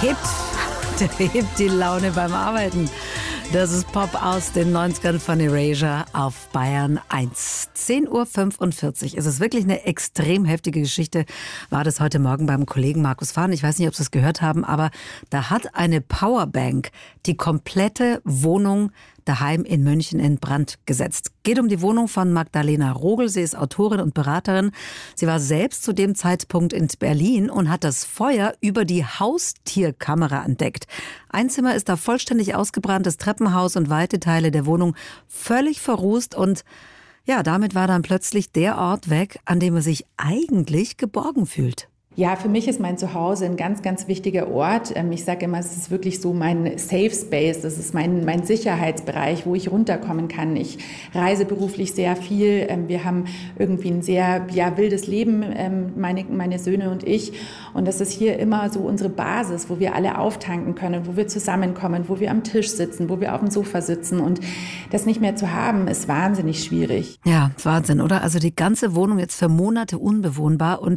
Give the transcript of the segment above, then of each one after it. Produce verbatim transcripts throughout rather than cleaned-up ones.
hebt, der hebt die Laune beim Arbeiten. Das ist Pop aus den neunzigern von Erasure auf Bayern eins. zehn Uhr fünfundvierzig. Es ist wirklich eine extrem heftige Geschichte. War das heute Morgen beim Kollegen Markus Fahn. Ich weiß nicht, ob Sie es gehört haben, aber da hat eine Powerbank die komplette Wohnung daheim in München in Brand gesetzt. Geht um die Wohnung von Magdalena Rogel. Sie ist Autorin und Beraterin. Sie war selbst zu dem Zeitpunkt in Berlin und hat das Feuer über die Haustierkamera entdeckt. Ein Zimmer ist da vollständig ausgebrannt, das Treppenhaus und weite Teile der Wohnung völlig verrußt. Und ja, damit war dann plötzlich der Ort weg, an dem er sich eigentlich geborgen fühlt. Ja, für mich ist mein Zuhause ein ganz, ganz wichtiger Ort. Ich sage immer, es ist wirklich so mein Safe Space, das ist mein, mein Sicherheitsbereich, wo ich runterkommen kann. Ich reise beruflich sehr viel. Wir haben irgendwie ein sehr ja, wildes Leben, meine, meine Söhne und ich. Und das ist hier immer so unsere Basis, wo wir alle auftanken können, wo wir zusammenkommen, wo wir am Tisch sitzen, wo wir auf dem Sofa sitzen. Und das nicht mehr zu haben, ist wahnsinnig schwierig. Ja, Wahnsinn, oder? Also die ganze Wohnung jetzt für Monate unbewohnbar. Und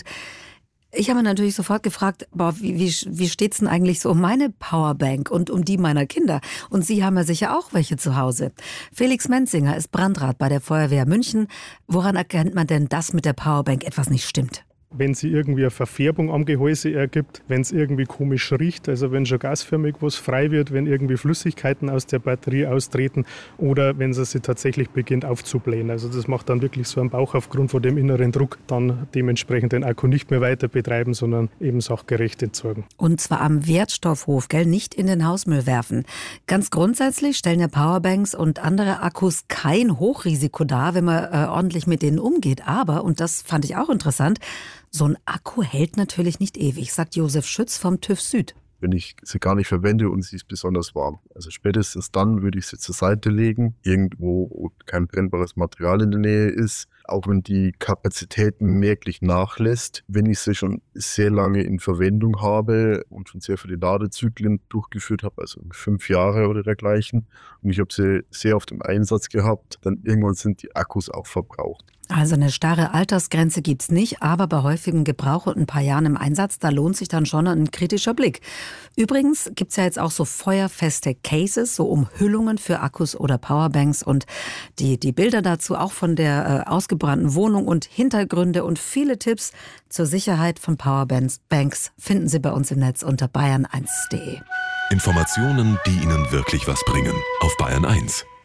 ich habe mir natürlich sofort gefragt, boah, wie, wie, wie steht's denn eigentlich so um meine Powerbank und um die meiner Kinder? Und Sie haben ja sicher auch welche zu Hause. Felix Menzinger ist Brandrat bei der Feuerwehr München. Woran erkennt man denn, dass mit der Powerbank etwas nicht stimmt? Wenn sie irgendwie eine Verfärbung am Gehäuse ergibt, wenn es irgendwie komisch riecht, also wenn schon gasförmig was frei wird, wenn irgendwie Flüssigkeiten aus der Batterie austreten oder wenn sie sich tatsächlich beginnt aufzublähen. Also das macht dann wirklich so einen Bauch aufgrund von dem inneren Druck, dann dementsprechend den Akku nicht mehr weiter betreiben, sondern eben sachgerecht entsorgen. Und zwar am Wertstoffhof, gell? Nicht in den Hausmüll werfen. Ganz grundsätzlich stellen ja Powerbanks und andere Akkus kein Hochrisiko dar, wenn man äh, ordentlich mit denen umgeht. Aber, und das fand ich auch interessant, so ein Akku hält natürlich nicht ewig, sagt Josef Schütz vom TÜV Süd. Wenn ich sie gar nicht verwende und sie ist besonders warm. Also spätestens dann würde ich sie zur Seite legen, irgendwo, wo kein brennbares Material in der Nähe ist. Auch wenn die Kapazitäten merklich nachlässt, wenn ich sie schon sehr lange in Verwendung habe und schon sehr viele Ladezyklen durchgeführt habe, also fünf Jahre oder dergleichen, und ich habe sie sehr oft im Einsatz gehabt, dann irgendwann sind die Akkus auch verbraucht. Also eine starre Altersgrenze gibt's nicht, aber bei häufigem Gebrauch und ein paar Jahren im Einsatz, da lohnt sich dann schon ein kritischer Blick. Übrigens gibt's ja jetzt auch so feuerfeste Cases, so Umhüllungen für Akkus oder Powerbanks und die, die Bilder dazu auch von der äh, ausgebrannten Wohnung und Hintergründe und viele Tipps zur Sicherheit von Powerbanks Banks finden Sie bei uns im Netz unter bayern eins punkt de. Informationen, die Ihnen wirklich was bringen, auf Bayern eins.